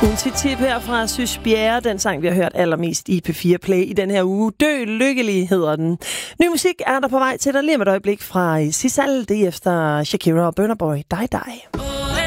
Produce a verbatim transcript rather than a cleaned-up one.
Un tip her fra Sys Bjerre, den sang, vi har hørt allermest i P fire Play i den her uge. Dø lykkelig hedder den. Ny musik er der på vej til dig lige om et øjeblik fra Sisal. Det er efter Shakira og Burna Boy. Die Die.